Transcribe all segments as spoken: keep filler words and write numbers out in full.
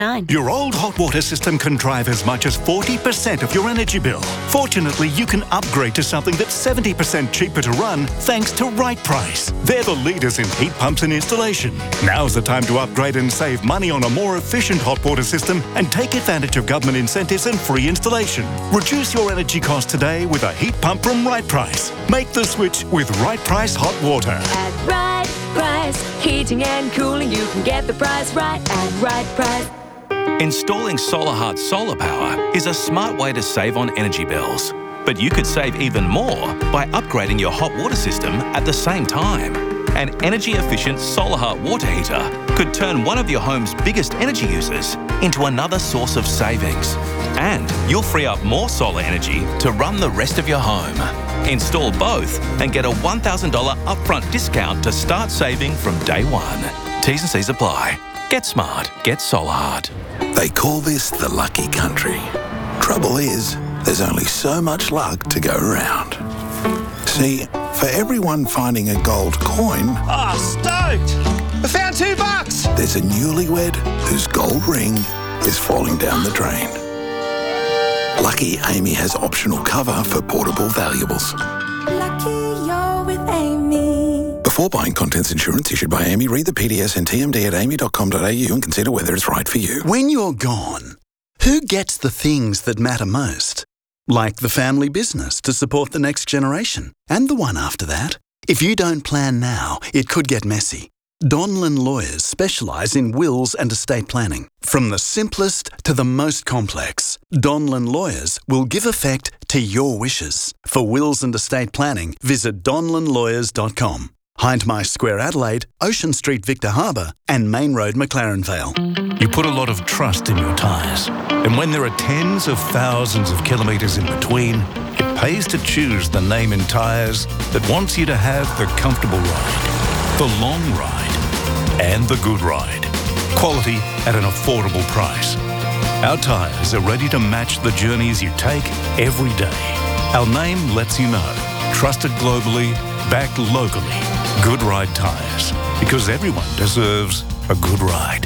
nine. Your old hot water system can drive as much as forty percent of your energy bill. Fortunately, you can upgrade to something that's seventy percent cheaper to run thanks to Right Price. They're the leaders in heat pumps and installation. Now's the time to upgrade and save money on a more efficient hot water system and take advantage of government incentives and free installation. Reduce your energy costs today with a heat pump from Right Price. Make the switch with Right Price Hot Water. At Right Price, heating and cooling, you can get the price right at Right Price. Installing SolarHeart solar power is a smart way to save on energy bills. But you could save even more by upgrading your hot water system at the same time. An energy-efficient SolarHeart water heater could turn one of your home's biggest energy users into another source of savings. And you'll free up more solar energy to run the rest of your home. Install both and get a one thousand dollars upfront discount to start saving from day one. T's and C's apply. Get smart. Get SolarHeart. They call this the lucky country. Trouble is, there's only so much luck to go around. See, for everyone finding a gold coin... Oh, stoked! I found two bucks! There's a newlywed whose gold ring is falling down the drain. Lucky Amy has optional cover for portable valuables. Lucky you're with Amy. Before buying contents insurance issued by Amy, read the P D S and T M D at amy dot com dot a u and consider whether it's right for you. When you're gone, who gets the things that matter most? Like the family business to support the next generation and the one after that. If you don't plan now, it could get messy. Donlan Lawyers specialise in wills and estate planning. From the simplest to the most complex, Donlan Lawyers will give effect to your wishes. For wills and estate planning, visit donlan lawyers dot com. Hindmarsh Square Adelaide, Ocean Street Victor Harbour and Main Road McLaren Vale. You put a lot of trust in your tyres. And when there are tens of thousands of kilometres in between, it pays to choose the name in tyres that wants you to have the comfortable ride, the long ride, and the good ride. Quality at an affordable price. Our tyres are ready to match the journeys you take every day. Our name lets you know. Trusted globally, backed locally. Good Ride Tyres. Because everyone deserves a good ride.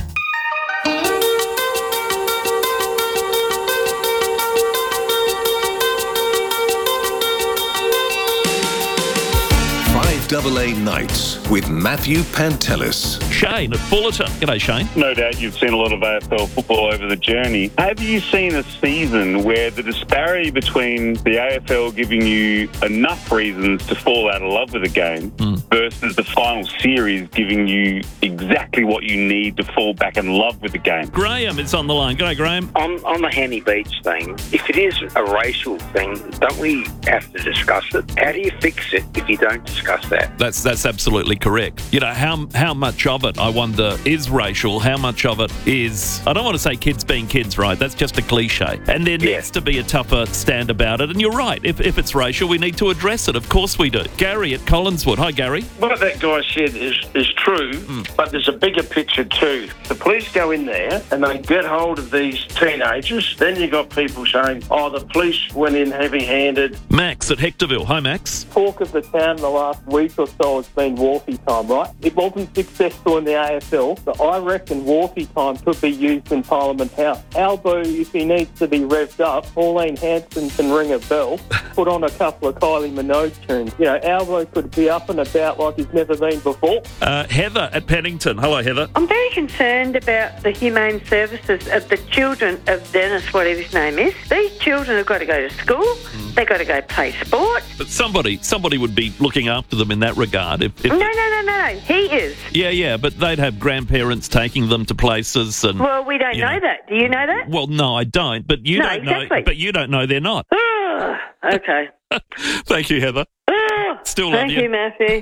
Double A Nights with Matthew Pantelis. Shane at Fullerton. G'day, Shane. No doubt you've seen a lot of A F L football over the journey. Have you seen a season where the disparity between the A F L giving you enough reasons to fall out of love with the game mm. versus the final series giving you exactly what you need to fall back in love with the game? Graham is on the line. G'day, Graham. On, on the Henny Beach thing, if it is a racial thing, don't we have to discuss it? How do you fix it if you don't discuss that? That's that's absolutely correct. You know, how how much of it, I wonder, is racial? How much of it is, I don't want to say kids being kids, right? That's just a cliche. And there yeah. needs to be a tougher stand about it. And you're right. If, if it's racial, we need to address it. Of course we do. Gary at Collinswood. Hi, Gary. What that guy said is, is true, mm. but there's a bigger picture too. The police go in there and they get hold of these teenagers. Then you got people saying, oh, the police went in heavy-handed. Max at Hectorville. Hi, Max. Talk of the town the last week or so has been Wharfie time, right? It wasn't successful in the A F L, but I reckon Wharfie time could be used in Parliament House. Albo, if he needs to be revved up, Pauline Hanson can ring a bell, put on a couple of Kylie Minogue tunes. You know, Albo could be up and about like he's never been before. Uh, Heather at Pennington. Hello, Heather. I'm very concerned about the humane services of the children of Dennis, whatever his name is. These children have got to go to school. Mm. They've got to go play sport. But somebody, somebody would be looking after them in that regard. If, if no, no, no, no, no. He is. Yeah, yeah, but they'd have grandparents taking them to places, and well, we don't know, know that. Do you know that? Well, no, I don't. But you no, don't exactly. know. But you don't know they're not. Oh, okay. Thank you, Heather. Oh, Still love thank you. you, Matthew.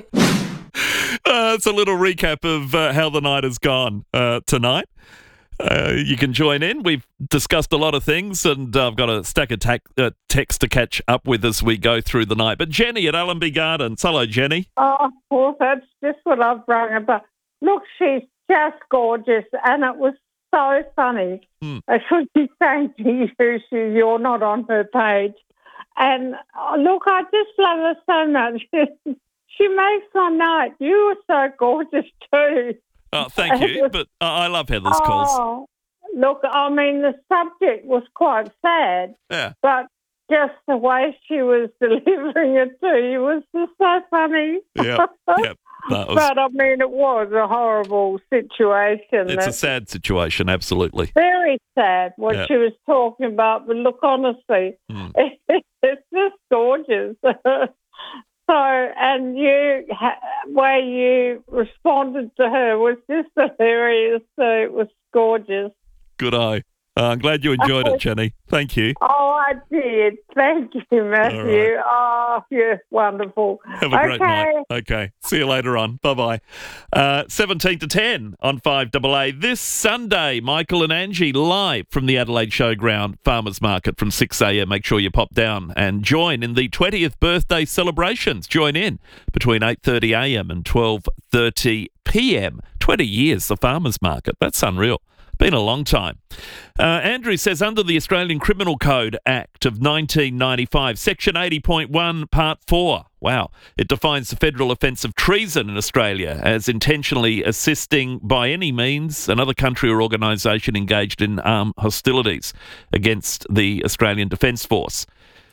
Uh, it's a little recap of uh, how the night has gone uh, tonight. Uh, you can join in. We've discussed a lot of things, and uh, I've got a stack of ta- uh, text to catch up with as we go through the night. But Jenny at Allenby Gardens. Hello, Jenny. Oh, well, that's just what I've rung about. Look, she's just gorgeous, and it was so funny. Hmm. I should be saying to you, she, you're not on her page. And oh, look, I just love her so much. She makes my night. You were so gorgeous too. Oh, thank you. But uh, I love Heather's calls. Oh, look, I mean, the subject was quite sad, Yeah. but just the way she was delivering it to you was just so funny. Yep, yep. That was, But, I mean, it was a horrible situation. it's a That's sad situation, absolutely. very sad what Yeah. she was talking about, but look, honestly, Mm. it's just gorgeous. So, and you, ha- way you responded to her was just hilarious. So it was gorgeous. Good eye. Uh, I'm glad you enjoyed it, Jenny. Thank you. Oh, I did. Thank you, Matthew. Oh, you're wonderful. Have a great okay. night. Okay. See you later on. Bye-bye. Uh, seventeen to ten on five A A. This Sunday, Michael and Angie live from the Adelaide Showground Farmers Market from six a.m. Make sure you pop down and join in the twentieth birthday celebrations. Join in between eight thirty a.m. and twelve thirty p.m. twenty years, the Farmers Market. That's unreal. Been a long time. Uh, Andrew says, under the Australian Criminal Code Act of nineteen ninety-five, Section eighty point one, Part four, wow, it defines the federal offence of treason in Australia as intentionally assisting by any means another country or organisation engaged in armed hostilities against the Australian Defence Force.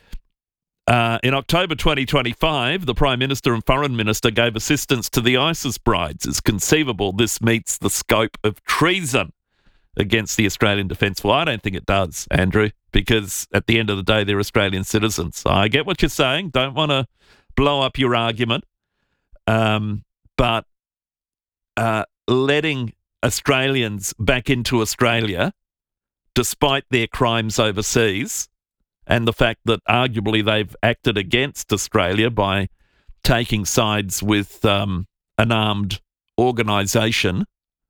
Uh, in October twenty twenty-five, the Prime Minister and Foreign Minister gave assistance to the ISIS brides. It's conceivable this meets the scope of treason against the Australian Defence Force. I don't think it does, Andrew, because at the end of the day, they're Australian citizens. I get what you're saying. Don't want to blow up your argument. Um, but uh, letting Australians back into Australia, despite their crimes overseas, and the fact that arguably they've acted against Australia by taking sides with um, an armed organisation,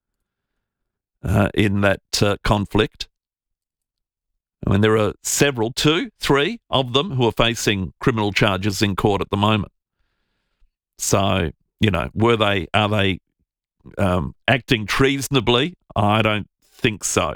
Uh, in that uh, conflict. I mean, there are several, two, three of them who are facing criminal charges in court at the moment. So, you know, were they, are they um, acting treasonably? I don't think so.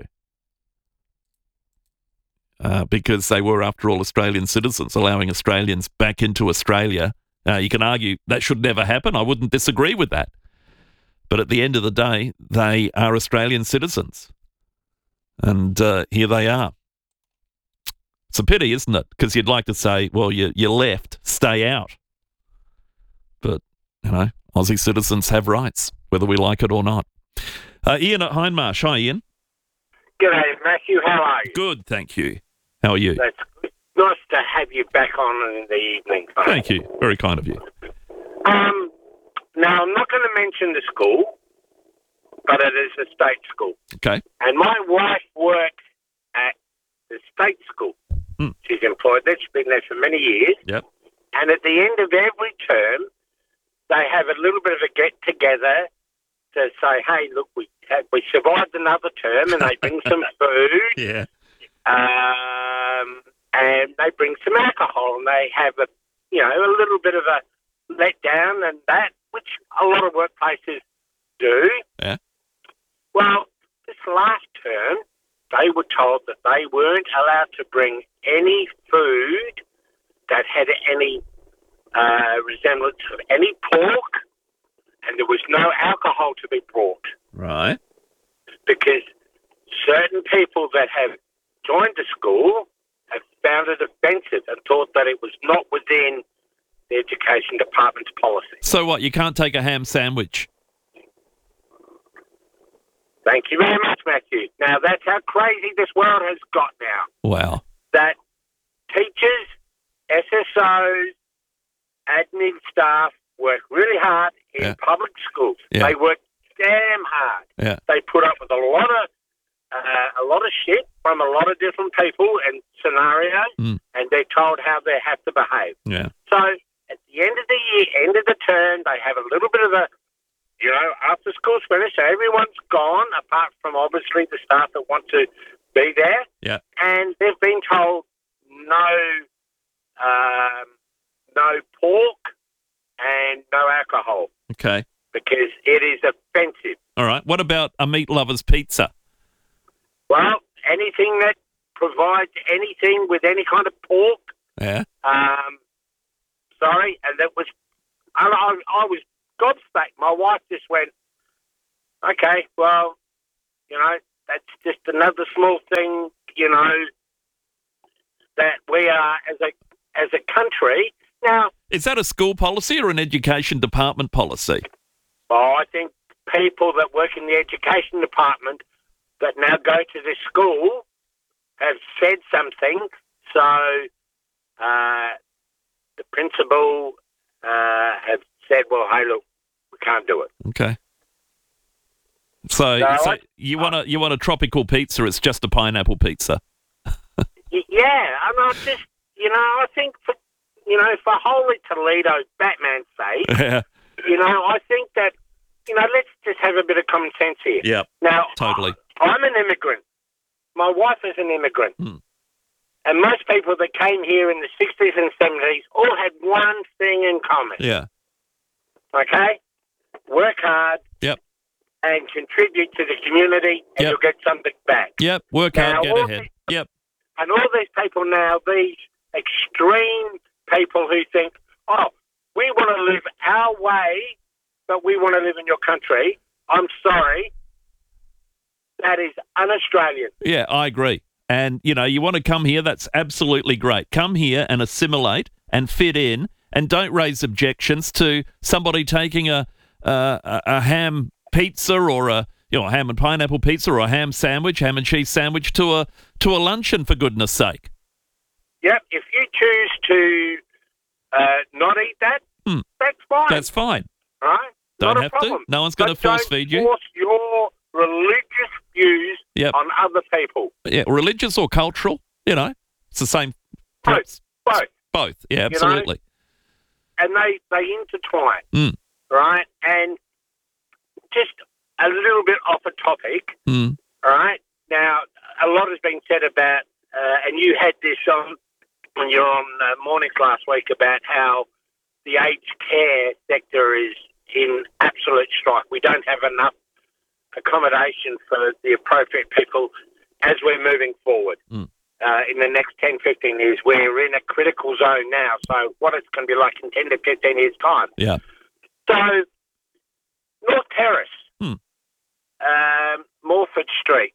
Uh, because they were, after all, Australian citizens, allowing Australians back into Australia. Uh, you can argue that should never happen. I wouldn't disagree with that. But at the end of the day, they are Australian citizens. And uh, here they are. It's a pity, isn't it? Because you'd like to say, well, you, you left, stay out. But, you know, Aussie citizens have rights, whether we like it or not. Uh, Ian at Hindmarsh. Hi, Ian. G'day, Matthew. How are you? Good, thank you. How are you? That's good. Nice to have you back on in the evening. Mate. Thank you. Very kind of you. Um... Now, I'm not going to mention the school, but it is a state school. Okay. And my wife works at the state school. Mm. She's employed there. She's been there for many years. Yep. And at the end of every term, they have a little bit of a get-together to say, hey, look, we had, we survived another term, and they bring some food. Yeah. Um, and they bring some alcohol, and they have a, you know, a little bit of a let down and that, which a lot of workplaces do. Yeah. Well, this last term, they were told that they weren't allowed to bring any food that had any uh, resemblance of any pork, and there was no alcohol to be brought. Right. Because certain people that have joined the school have found it offensive and thought that it was not within the Education Department's policy. So what, you can't take a ham sandwich? Thank you very much, Matthew. Now, that's how crazy this world has got now. Wow. That teachers, S S Os, admin staff work really hard in Yeah. public schools. Yeah. They work damn hard. Yeah. They put up with a lot of uh, a lot of shit from a lot of different people and scenarios, Mm. and they're told how they have to behave. Yeah. So at the end of the year, end of the term, they have a little bit of a, you know, after school's finished, so everyone's gone, apart from obviously the staff that want to be there. Yeah. And they've been told no, um, no pork and no alcohol Okay. because it is offensive. All right. What about a meat lover's pizza? Well, anything that provides anything with any kind of pork, Yeah. um, sorry, and that was, I, I, I was gobsmacked. My wife just went, okay, well, you know, that's just another small thing, you know, that we are as a as a country now. Is that a school policy or an education department policy? Well, I think people that work in the education department that now go to this school have said something. So uh, the principal uh, have said, "Well, hey, look, we can't do it." Okay. So, So so I- you want a you want a tropical pizza? It's just a pineapple pizza. Y- Yeah, and I just, you know, I think for, you know, for Holy Toledo, Batman's sake, Yeah. you know, I think that, you know, let's just have a bit of common sense here. Yep. Now, Totally. I'm an immigrant. My wife is an immigrant. Hmm. And most people that came here in the sixties and seventies all had one thing in common. Yeah. Okay? Work hard Yep. and contribute to the community, and Yep. you'll get something back. Yep. Work Now, hard, get all ahead. Yep. And all these people now, these extreme people who think, oh, we want to live our way, but we want to live in your country. I'm sorry. That is un-Australian. Yeah, I agree. And, you know, you want to come here, that's absolutely great. Come here and assimilate and fit in and don't raise objections to somebody taking a uh, a, a ham pizza or a, you know, a ham and pineapple pizza or a ham sandwich, ham and cheese sandwich to a to a luncheon, for goodness sake. Yep, if you choose to uh, not eat that, Hmm. that's fine. That's fine. right? Don't not have a problem. to. No one's going to But force don't feed you. force your religious views Yep. on other people. Yeah, religious or cultural, you know, it's the same. Both. Both. Both. Yeah, You know? absolutely. And they, they intertwine, Mm. right? And just a little bit off a topic, Mm. all right? Now, a lot has been said about, uh, and you had this on when you were on uh, Mornings last week, about how the aged care sector is in absolute strike. We don't have enough accommodation for the appropriate people as we're moving forward. Mm. Uh, in the next ten, fifteen years, we're in a critical zone now. So what it's going to be like in ten to fifteen years' time. Yeah. So, North Terrace, Hmm. um, Morford Street,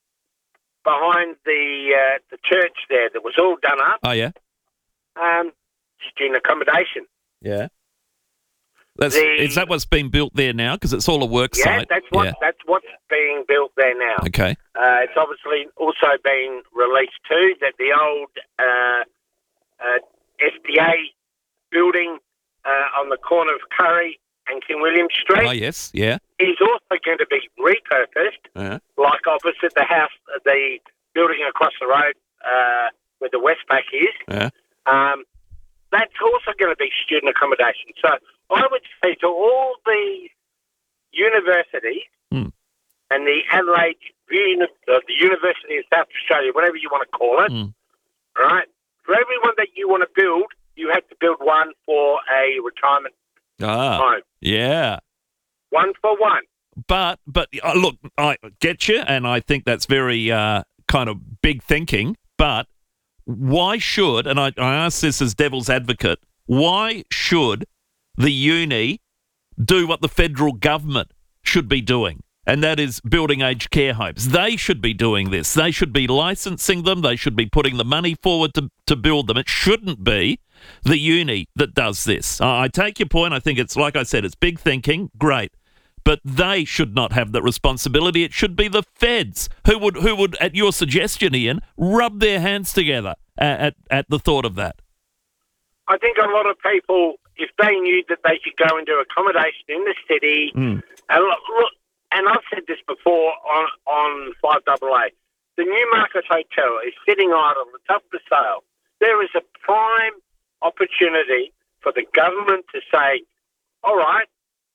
behind the uh, the church there that was all done up, Oh, yeah. um, student accommodation. Yeah. That's, The- is that what's been built there now? Because it's all a work Yeah, site. that's what yeah. that's what's being built there now. Okay. Uh, it's obviously also been released too that the old uh, uh, S D A building uh, on the corner of Curry and King William Street Oh, yes. Yeah. is also going to be repurposed, Yeah. like opposite the house, the building across the road uh, where the Westpac is. Yeah. Um, that's also going to be student accommodation. So I would say to all the universities Hmm. and the Adelaide Uni- uh, the University of South Australia, whatever you want to call it, Hmm. right? For everyone that you want to build, you have to build one for a retirement Ah. home. Yeah. One for one. But but uh, look, I get you, and I think that's very uh, kind of big thinking. But why should, and I, I ask this as devil's advocate, why should the uni do what the federal government should be doing? And that is building aged care homes. They should be doing this. They should be licensing them. They should be putting the money forward to, to build them. It shouldn't be the uni that does this. I I take your point. I think it's, like I said, it's big thinking. Great. But they should not have that responsibility. It should be the feds who would, who would, at your suggestion, Ian, rub their hands together at, at, at the thought of that. I think a lot of people, if they knew that they could go and do accommodation in the city, Mm. and look, look, and I've said this before on on five A A, the Newmarket Hotel is sitting idle. It's up for sale. There is a prime opportunity for the government to say, all right,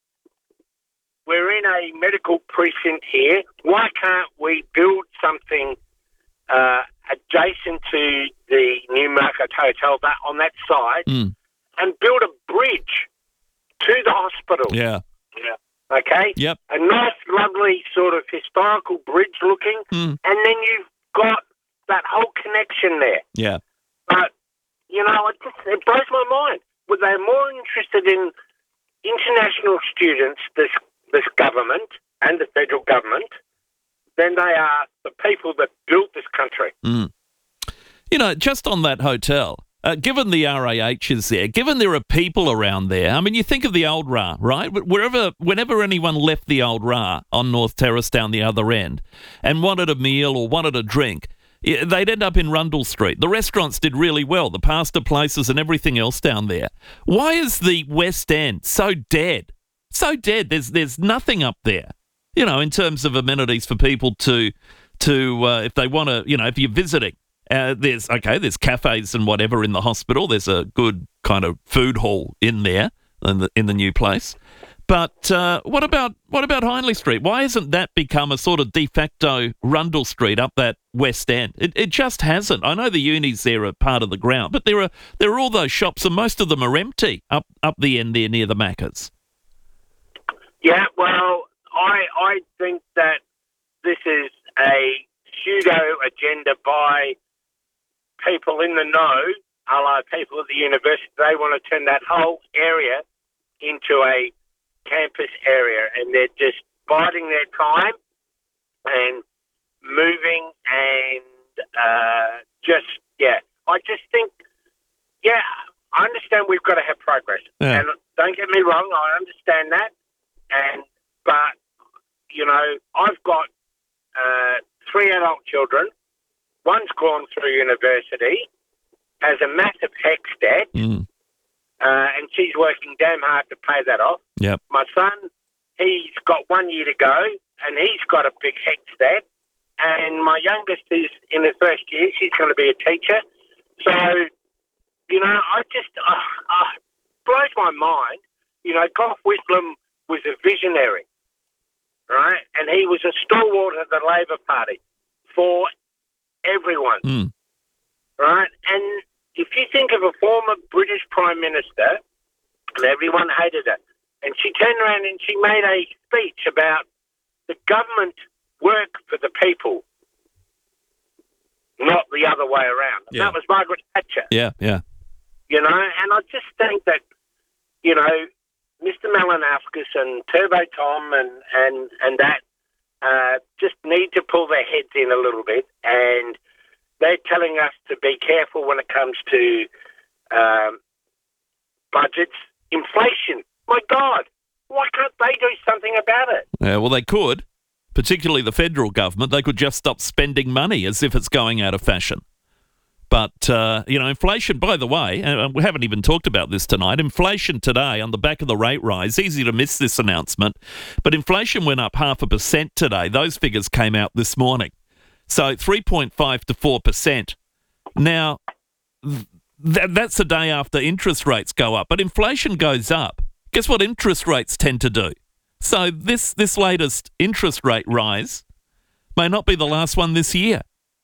we're in a medical precinct here. Why can't we build something uh, adjacent to the Newmarket Hotel that, on that side Mm. and build a bridge to the hospital? Yeah. Yeah. Okay? Yep. A nice, lovely sort of historical bridge looking, Mm. and then you've got that whole connection there. Yeah. But, you know, it, just, it blows my mind. Well, they're more interested in international students, this this government and the federal government, than they are the people that built this country. Mm. You know, just on that hotel, uh, given the R A H is there, given there are people around there, I mean, you think of the Old Ra, right? Wherever, whenever anyone left the Old Ra on North Terrace down the other end and wanted a meal or wanted a drink, they'd end up in Rundle Street. The restaurants did really well, the pasta places and everything else down there. Why is the West End so dead? So dead. There's there's nothing up there, you know, in terms of amenities for people to, to uh, if they want to, you know, if you're visiting. Uh, there's, okay, there's cafes and whatever in the hospital. There's a good kind of food hall in there in the, in the new place. But uh, what about what about Hindley Street? Why hasn't that become a sort of de facto Rundle Street up that West End? It, it just hasn't. I know the unis there are part of the ground, but there are there are all those shops, and most of them are empty up up the end there near the Maccas. Yeah, well, I I think that this is a pseudo agenda by people in the know, a la people at the university. They want to turn that whole area into a campus area, and they're just biding their time and moving and uh, just, yeah. I just think, yeah, I understand we've got to have progress. Yeah. And don't get me wrong, I understand that. And But, you know, I've got uh, three adult children. One's gone through university, has a massive HECS debt, mm. uh, and she's working damn hard to pay that off. Yep. My son, he's got one year to go, and he's got a big HECS debt. And my youngest is in the first year. She's going to be a teacher. So, you know, I just, uh, uh, blows my mind. You know, Gough Whitlam was a visionary, right? And he was a stalwart of the Labor Party for everyone, mm. right? And if you think of a former British Prime Minister, and everyone hated her, and she turned around and she made a speech about the government work for the people, not the other way around. And yeah. that was Margaret Thatcher. Yeah, yeah. You know, and I just think that, you know, Mister Malinowskis and Turbo Tom and, and, and that uh, just need to pull their heads in a little bit, and they're telling us to be careful when it comes to um, budgets. Inflation, my God, why can't they do something about it? Yeah, well, they could, particularly the federal government. They could just stop spending money as if it's going out of fashion. But, uh, you know, inflation, by the way, and we haven't even talked about this tonight, inflation today on the back of the rate rise, easy to miss this announcement, but inflation went up half a percent today. Those figures came out this morning. So three point five to four percent. Now, th- that's the day after interest rates go up, but inflation goes up. Guess what interest rates tend to do? So this, this latest interest rate rise may not be the last one this year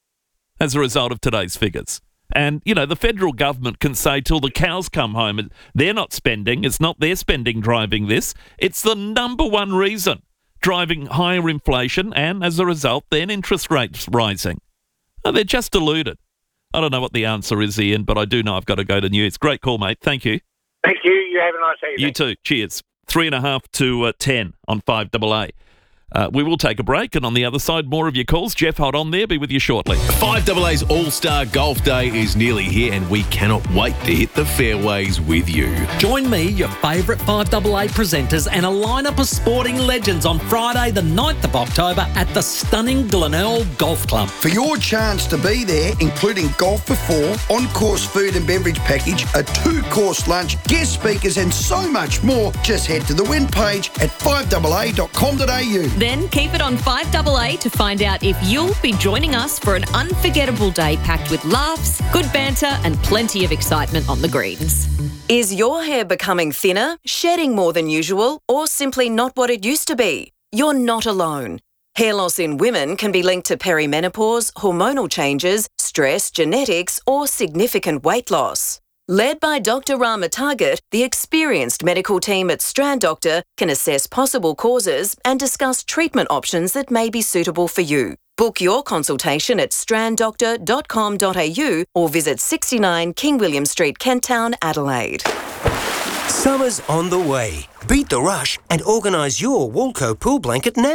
as a result of today's figures. And, you know, the federal government can say till the cows come home, they're not spending, it's not their spending driving this, it's the number one reason driving higher inflation and, as a result, then interest rates rising. Oh, they're just deluded. I don't know what the answer is, Ian, but I do know I've got to go to news. Great call, mate. Thank you. Thank you. You have a nice evening. You too. Cheers. Three and a half to uh, ten on five A A. Uh, we will take a break, and on the other side, more of your calls. Jeff, hold on there. Be with you shortly. five A A's All-Star Golf Day is nearly here, and we cannot wait to hit the fairways with you. Join me, your favourite five A A presenters, and a lineup of sporting legends on Friday, the ninth of October at the stunning Glenelg Golf Club. For your chance to be there, including golf for four, on-course food and beverage package, a two-course lunch, guest speakers, and so much more, just head to the win page at five A A dot com dot a u. Then keep it on five A A to find out if you'll be joining us for an unforgettable day packed with laughs, good banter, and plenty of excitement on the greens. Is your hair becoming thinner, shedding more than usual, or simply not what it used to be? You're not alone. Hair loss in women can be linked to perimenopause, hormonal changes, stress, genetics, or significant weight loss. Led by Doctor Rama Target, the experienced medical team at Strand Doctor can assess possible causes and discuss treatment options that may be suitable for you. Book your consultation at strand doctor dot com dot a u or visit sixty-nine King William Street, Kent Town, Adelaide. Summer's on the way. Beat the rush and organise your Walco pool blanket now.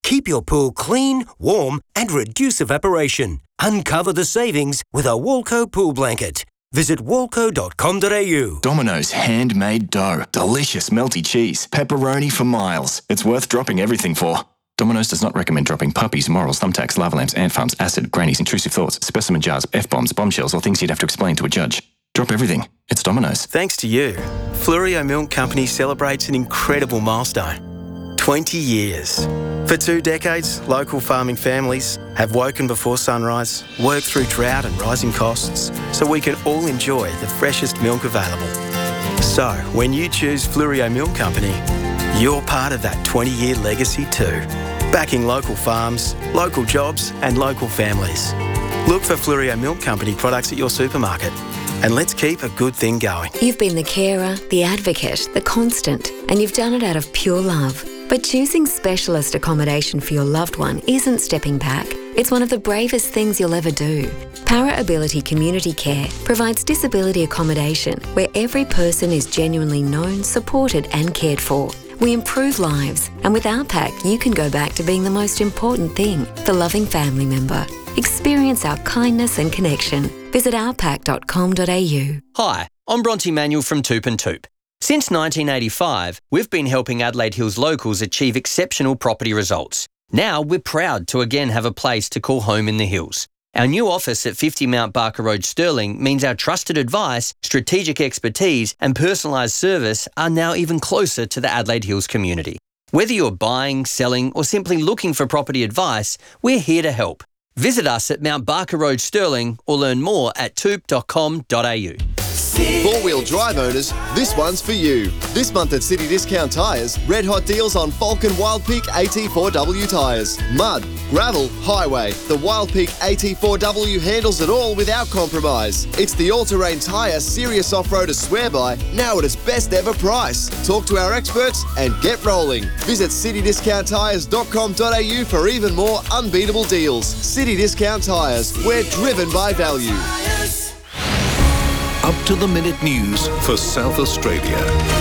Keep your pool clean, warm and reduce evaporation. Uncover the savings with a Walco pool blanket. Visit walco dot com dot a u. Domino's handmade dough. Delicious melty cheese. Pepperoni for miles. It's worth dropping everything for. Domino's does not recommend dropping puppies, morals, thumbtacks, lava lamps, ant farms, acid, grannies, intrusive thoughts, specimen jars, F-bombs, bombshells or things you'd have to explain to a judge. Drop everything. It's Domino's. Thanks to you, Fluorio Milk Company celebrates an incredible milestone. twenty years. For two decades, local farming families have woken before sunrise, worked through drought and rising costs, so we can all enjoy the freshest milk available. So, when you choose Fluorio Milk Company, you're part of that twenty-year legacy too. Backing local farms, local jobs and local families. Look for Fluorio Milk Company products at your supermarket. And let's keep a good thing going. You've been the carer, the advocate, the constant, and you've done it out of pure love. But choosing specialist accommodation for your loved one isn't stepping back. It's one of the bravest things you'll ever do. Para Ability Community Care provides disability accommodation where every person is genuinely known, supported and cared for. We improve lives, and with our pack, you can go back to being the most important thing, the loving family member. Experience our kindness and connection. Visit our pack dot com dot a u. Hi, I'm Bronte Manuel from Toop and Toop. Since nineteen eighty-five, we've been helping Adelaide Hills locals achieve exceptional property results. Now we're proud to again have a place to call home in the hills. Our new office at fifty Mount Barker Road, Stirling, means our trusted advice, strategic expertise and personalised service are now even closer to the Adelaide Hills community. Whether you're buying, selling or simply looking for property advice, we're here to help. Visit us at Mount Barker Road, Stirling or learn more at toop dot com dot a u. Four-wheel drive owners, this one's for you. This month at City Discount Tyres, red hot deals on Falcon Wild Peak A T four W tyres. Mud, gravel, highway. The Wild Peak A T four W handles it all without compromise. It's the all-terrain tyre serious off-roaders swear by, now at its best ever price. Talk to our experts and get rolling. Visit city discount tyres dot com dot a u for even more unbeatable deals. City Discount Tyres, we're driven by value. Up-to-the-minute news for South Australia.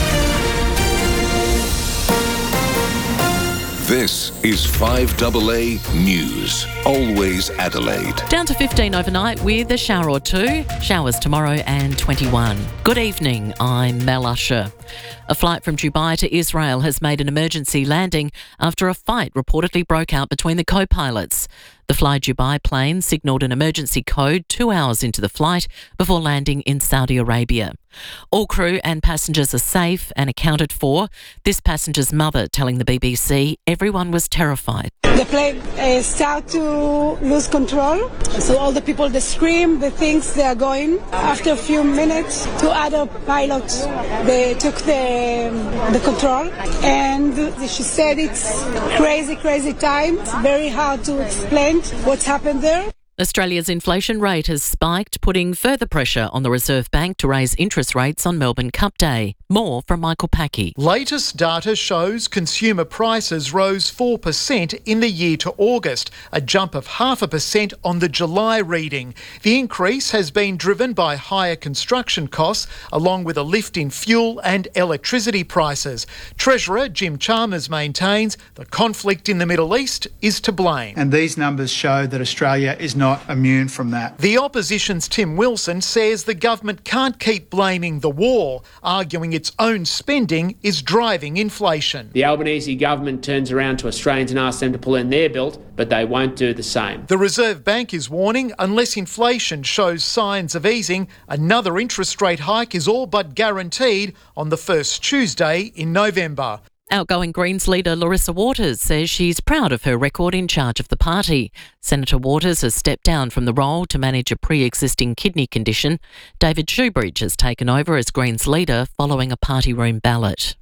This is five A A News. Always Adelaide. Down to fifteen overnight with a shower or two. Showers tomorrow and twenty-one. Good evening, I'm Mel Usher. A flight from Dubai to Israel has made an emergency landing after a fight reportedly broke out between the co-pilots. The Fly Dubai plane signalled an emergency code two hours into the flight before landing in Saudi Arabia. All crew and passengers are safe and accounted for. This passenger's mother telling the B B C everyone was terrified. The plane uh, started to lose control, so all the people, they scream, the things they are going. After a few minutes, two other pilots, they took the, the control, and she said it's crazy, crazy time. It's very hard to explain what's happened there. Australia's inflation rate has spiked, putting further pressure on the Reserve Bank to raise interest rates on Melbourne Cup Day. More from Michael Packey. Latest data shows consumer prices rose four percent in the year to August, a jump of half a percent on the July reading. The increase has been driven by higher construction costs, along with a lift in fuel and electricity prices. Treasurer Jim Chalmers maintains the conflict in the Middle East is to blame. And these numbers show that Australia is not immune from that. The opposition's Tim Wilson says the government can't keep blaming the war, arguing its own spending is driving inflation. The Albanese government turns around to Australians and asks them to pull in their belt, but they won't do the same. The Reserve Bank is warning unless inflation shows signs of easing, another interest rate hike is all but guaranteed on the first Tuesday in November. Outgoing Greens leader Larissa Waters says she's proud of her record in charge of the party. Senator Waters has stepped down from the role to manage a pre-existing kidney condition. David Shoebridge has taken over as Greens leader following a party room ballot.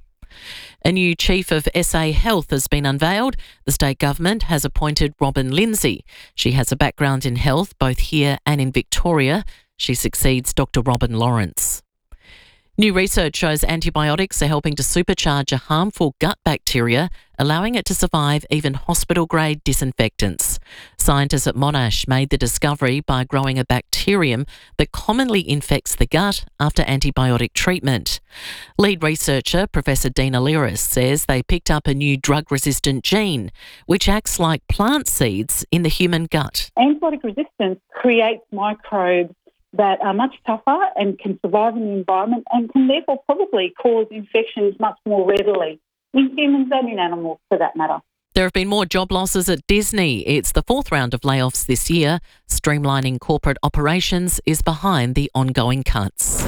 A new chief of S A Health has been unveiled. The state government has appointed Robin Lindsay. She has a background in health both here and in Victoria. She succeeds Doctor Robin Lawrence. New research shows antibiotics are helping to supercharge a harmful gut bacteria, allowing it to survive even hospital-grade disinfectants. Scientists at Monash made the discovery by growing a bacterium that commonly infects the gut after antibiotic treatment. Lead researcher Professor Dina Liris says they picked up a new drug-resistant gene, which acts like plant seeds in the human gut. Antibiotic resistance creates microbes that are much tougher and can survive in the environment and can therefore probably cause infections much more readily in humans and in animals for that matter. There have been more job losses at Disney. It's the fourth round of layoffs this year. Streamlining corporate operations is behind the ongoing cuts.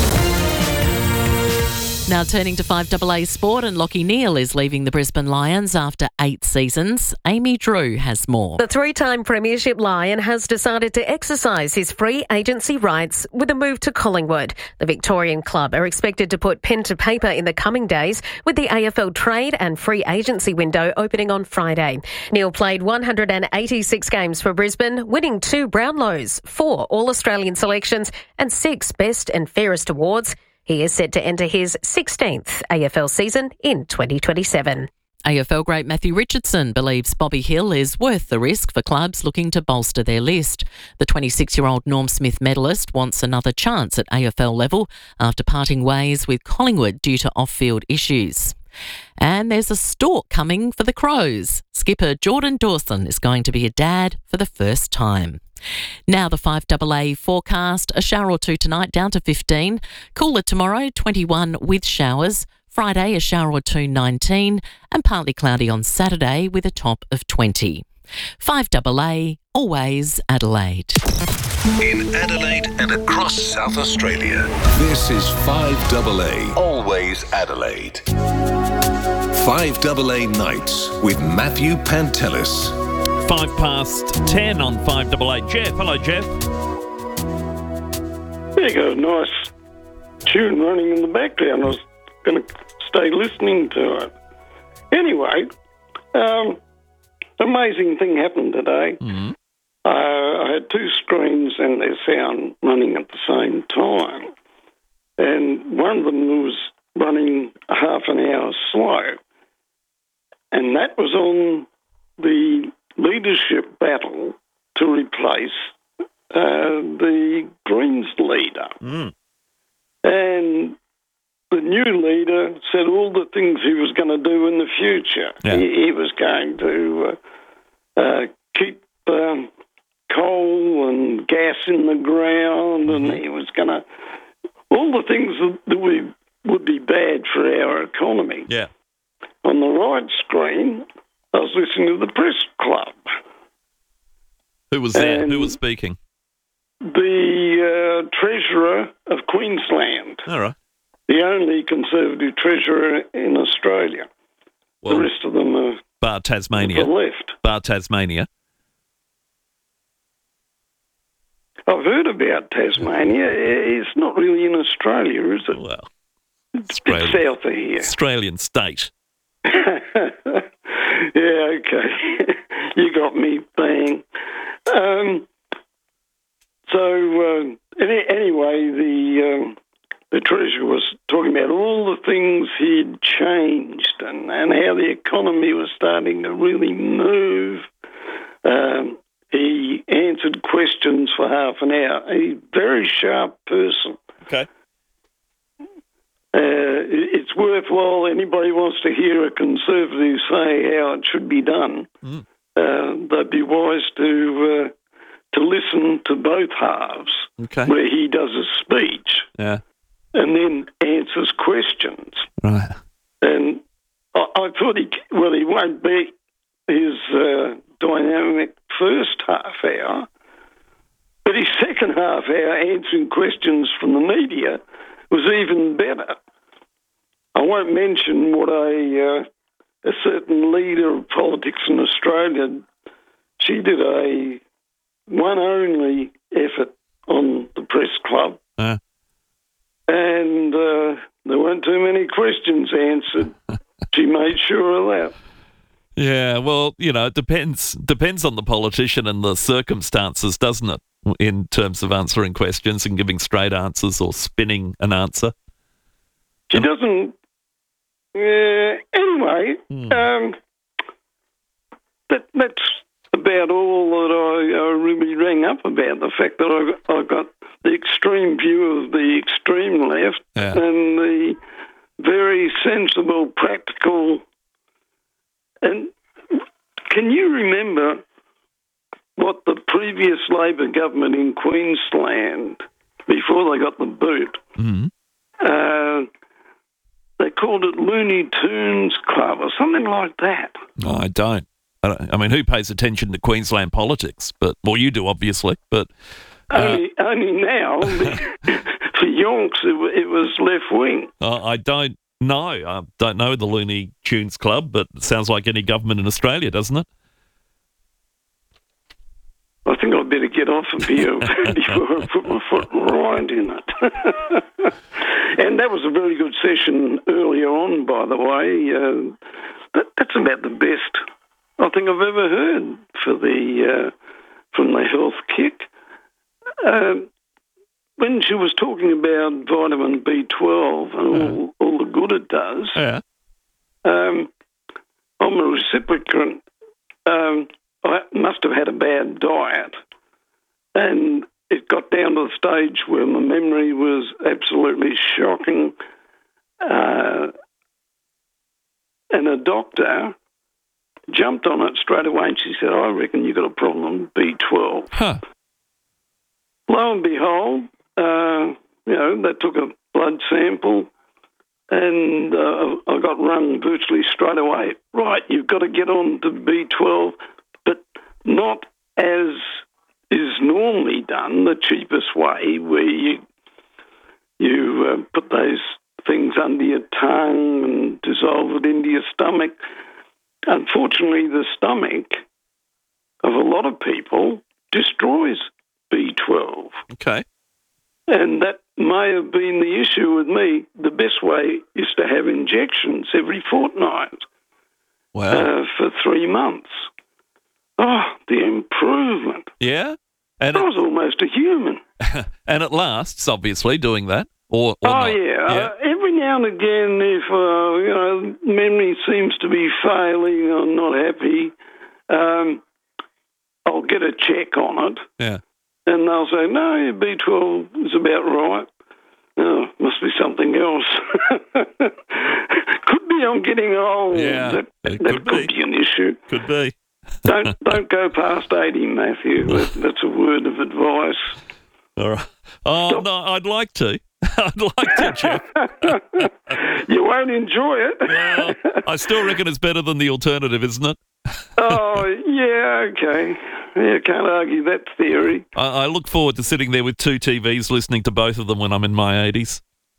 Now turning to five A A sport, and Lachie Neale is leaving the Brisbane Lions after eight seasons. Amy Drew has more. The three-time Premiership Lion has decided to exercise his free agency rights with a move to Collingwood. The Victorian club are expected to put pen to paper in the coming days, with the A F L trade and free agency window opening on Friday. Neale played one hundred eighty-six games for Brisbane, winning two Brownlows, four All-Australian selections and six Best and Fairest awards. He is set to enter his sixteenth A F L season in twenty twenty-seven. A F L great Matthew Richardson believes Bobby Hill is worth the risk for clubs looking to bolster their list. The twenty-six-year-old Norm Smith medalist wants another chance at A F L level after parting ways with Collingwood due to off-field issues. And there's a stalk coming for the Crows. Skipper Jordan Dawson is going to be a dad for the first time. Now the five A A forecast, a shower or two tonight down to fifteen, cooler tomorrow twenty-one with showers, Friday a shower or two nineteen and partly cloudy on Saturday with a top of twenty. five A A, always Adelaide. In Adelaide and across South Australia, this is five A A, always Adelaide. five A A Nights with Matthew Pantelis. Five past ten on five A A. Jeff, hello Jeff. There you go, nice tune running in the background. I was going to stay listening to it. Anyway, um, amazing thing happened today. Mm-hmm. Uh, I had two screens and their sound running at the same time. And one of them was running half an hour slow. And that was on the leadership battle to replace uh, the Greens leader. Mm. And the new leader said all the things he was going to do in the future. Yeah. He, he was going to uh, uh, keep um, coal and gas in the ground, mm-hmm. and he was going to... all the things that, that we, would be bad for our economy. Yeah. On the right screen, I was listening to the press club. Who was there? Who was speaking? The uh, Treasurer of Queensland. All right. The only Conservative Treasurer in Australia. Well, the rest of them are bar Tasmania. to the left. Bar Tasmania. I've heard about Tasmania. It's not really in Australia, is it? Well, it's a bit south of here. Australian state. Yeah, okay. You got me, bang. Um, so, uh, any, anyway, the um, the Treasurer was talking about all the things he'd changed and, and how the economy was starting to really move. Um, he answered questions for half an hour. A very sharp person. Okay. Uh, it's worthwhile. Anybody wants to hear a Conservative say how it should be done, mm. uh, they'd be wise to uh, to listen to both halves, okay. where he does a speech yeah. and then answers questions. Right. And I, I thought he, well, he won't be his uh, dynamic first half hour, but his second half hour answering questions from the media was even better. I won't mention what a uh, a certain leader of politics in Australia, she did a one only effort on the press club, uh. and uh, there weren't too many questions answered. She made sure of that. Yeah, well, you know, it depends depends on the politician and the circumstances, doesn't it, in terms of answering questions and giving straight answers or spinning an answer. She doesn't. Uh, anyway, Hmm. um, that that's about all that I, I really rang up about. The fact that I got, I got the extreme view of the extreme left Yeah. and the very sensible, practical. And can you remember what the previous Labor government in Queensland, before they got the boot, Mhm. uh, they called it Looney Tunes Club or something like that. No, I don't. I don't. I mean, who pays attention to Queensland politics? But well, you do, obviously. But uh, Only, only now, for yonks, it, wa- it was left wing. uh, I don't know. I don't know the Looney Tunes Club, but it sounds like any government in Australia, doesn't it? I think I'd better get off of here before I put my foot right in it. And that was a very good session earlier on, by the way. Uh, that, that's about the best I think I've ever heard for the uh, from the health kick. Um, when she was talking about vitamin B twelve and all, all the good it does, yeah. um, I'm a recipient. Um, I must have had a bad diet, and it got down to the stage where my memory was absolutely shocking. Uh, and a doctor jumped on it straight away, and she said, "I reckon you've got a problem with B twelve." Huh. Lo and behold, uh, you know, they took a blood sample, and uh, I got rung virtually straight away. Right, you've got to get on to B twelve, but not as is normally done, the cheapest way, where you you uh, put those things under your tongue and dissolve it into your stomach. Unfortunately, the stomach of a lot of people destroys B twelve. Okay. And that may have been the issue with me. The best way is to have injections every fortnight Wow. uh, for three months. Oh, the improvement. Yeah. And I was almost a human. it, and it lasts, obviously, doing that. Or, or Oh, not. yeah. Uh, every now and again, if, uh, you know, memory seems to be failing, I'm not happy, um, I'll get a check on it. Yeah. And they'll say, no, your B twelve is about right. Oh, must be something else. Could be I'm getting old. Yeah, that it that could could be. be an issue. Could be. Don't don't go past eighty, Matthew. That, that's a word of advice. All right. Oh, no, I'd like to. I'd like to, Jeff. You won't enjoy it. Well, I still reckon it's better than the alternative, isn't it? Oh, yeah, okay. Yeah, can't argue that theory. I, I look forward to sitting there with two T Vs listening to both of them when I'm in my eighties.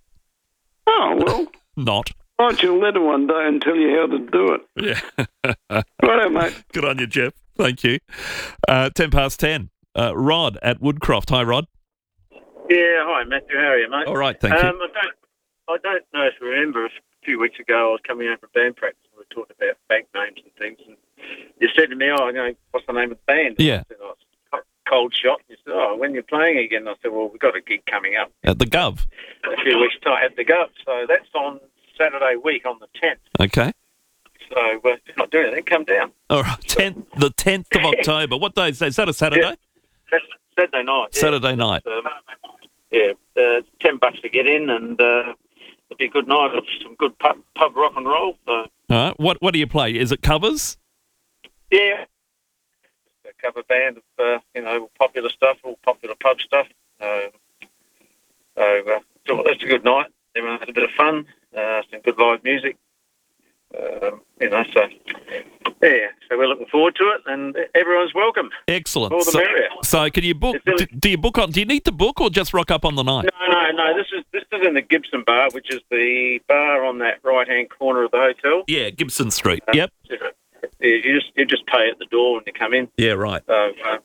Oh, well, Not. write you a letter one day and tell you how to do it. Yeah. Righto, mate. Good on you, Jeff. Thank you. Uh, ten past ten. Uh, Rod at Woodcroft. Hi, Rod. Yeah, hi Matthew. How are you, mate? All right, thank you. um, I don't, I don't know if you remember. A few weeks ago, I was coming home from band practice. And we were talking about bank names and things, and you said to me, "Oh, you know, what's the name of the band?" Yeah. I said, "Oh, it's Cold Shot." You said, "Oh, when you're playing again?" I said, "Well, we've got a gig coming up At the Gov. in a few weeks' time at the Gov, so that's on Saturday week on the tenth. Okay. So uh, if you're not doing anything, come down. All right. tenth, the tenth of October. What day is that? Is that a Saturday? Yeah. That's Saturday night. yeah. Saturday night. Um, yeah, uh, ten bucks to get in, and uh, it'll be a good night of some good pub, pub rock and roll. So All right. What What do you play? Is it covers? yeah, a cover band of uh, you know popular stuff, all popular pub stuff. Uh, so uh, so that's a good night. Everyone has a bit of fun. Uh, some good live music. Um, you know, so yeah, so we're looking forward to it, and everyone's welcome. Excellent. All the so, merrier. so can you book? Do, do you book on? Do you need to book or just rock up on the night? No, no, no. This is this is in the Gibson Bar, which is the bar on that right hand corner of the hotel. Yeah, Gibson Street. Uh, Yep. Yeah, you just you just pay at the door when you come in. Yeah, right. So uh,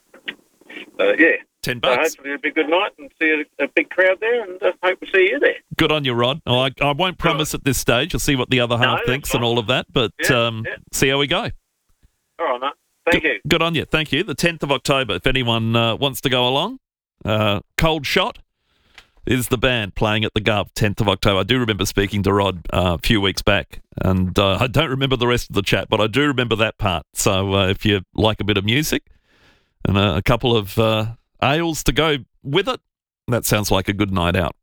uh, yeah, ten so bucks. hopefully it'll be a good night and see a, a big crowd there, and uh, hope to see you there. Good on you, Rod. Oh, I, I won't promise at this stage. I'll see what the other half that's thinks fine. and all of that, but Yeah, um, yeah. see how we go. All right, mate. Thank you. Good on you. Thank you. The tenth of October, if anyone uh, wants to go along. Uh, cold shot. is the band playing at the Gov, tenth of October. I do remember speaking to Rod uh, a few weeks back, and uh, I don't remember the rest of the chat, but I do remember that part. So uh, if you like a bit of music and a, a couple of uh, ales to go with it, that sounds like a good night out.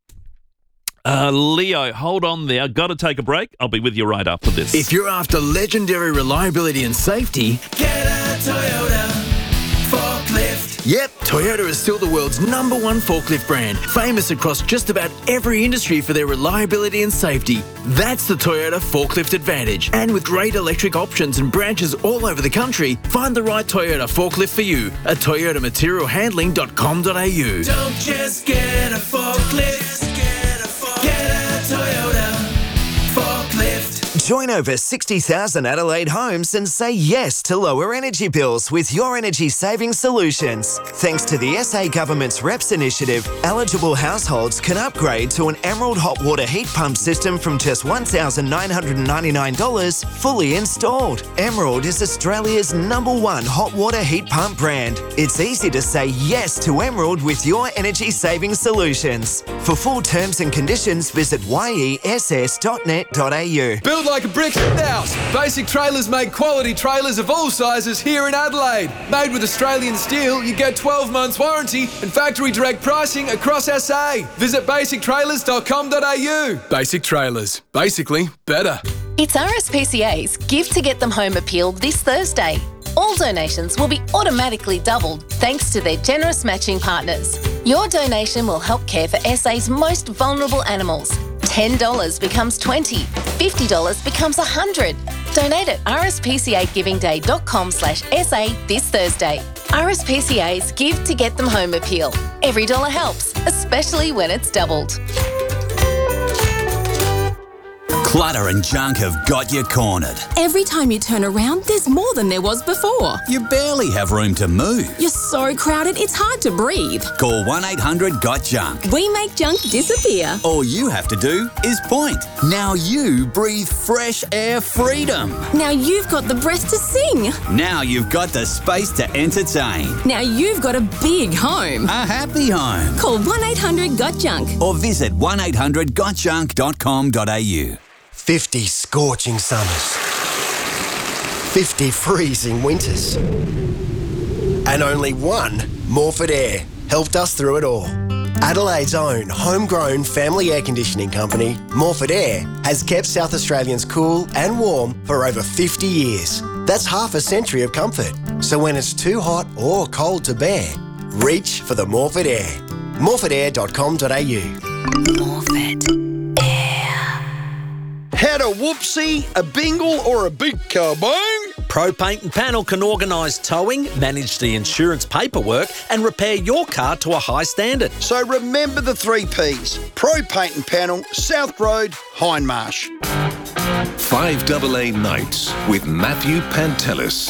Uh, Leo, hold on there. Got to take a break. I'll be with you right after this. If you're after legendary reliability and safety, get a Toyota forklift. Yep, Toyota is still the world's number one forklift brand, famous across just about every industry for their reliability and safety. That's the Toyota Forklift Advantage. And with great electric options and branches all over the country, find the right Toyota forklift for you at toyota material handling dot com dot a u. Don't just get a forklift, get a, forklift. Get a Toyota forklift. Join over sixty thousand Adelaide homes and say yes to lower energy bills with Your Energy Saving Solutions. Thanks to the S A Government's R E P S initiative, eligible households can upgrade to an Emerald hot water heat pump system from just one thousand nine hundred ninety-nine dollars fully installed. Emerald is Australia's number one hot water heat pump brand. It's easy to say yes to Emerald with Your Energy Saving Solutions. For full terms and conditions, visit y e s s dot net dot a u. Build like a brick house. Basic Trailers make quality trailers of all sizes here in Adelaide. Made with Australian steel, you get twelve months warranty and factory direct pricing across S A. Visit basic trailers dot com dot a u. Basic Trailers. Basically better. It's R S P C A's Give to Get Them Home appeal this Thursday. All donations will be automatically doubled thanks to their generous matching partners. Your donation will help care for S A's most vulnerable animals. ten dollars becomes twenty dollars, fifty dollars becomes one hundred dollars. Donate at r s p c a giving day dot com slash s a this Thursday. R S P C A's Give to Get Them Home appeal. Every dollar helps, especially when it's doubled. Clutter and junk have got you cornered. Every time you turn around, there's more than there was before. You barely have room to move. You're so crowded, it's hard to breathe. Call one eight hundred got junk. We make junk disappear. All you have to do is point. Now you breathe fresh air freedom. Now you've got the breath to sing. Now you've got the space to entertain. Now you've got a big home. A happy home. Call one eight hundred got junk. Or visit one eight hundred got junk dot com dot a u. fifty scorching summers, fifty freezing winters, and only one Morford Air helped us through it all. Adelaide's own homegrown family air conditioning company, Morford Air, has kept South Australians cool and warm for over fifty years. That's half a century of comfort. So when it's too hot or cold to bear, reach for the Morford Air. morford air dot com dot a u. Morford. Had a whoopsie, a bingle, or a big kabong? Pro Paint and Panel can organise towing, manage the insurance paperwork and repair your car to a high standard. So remember the three P's. Pro Paint and Panel, South Road, Hindmarsh. five A A Nights with Matthew Pantelis.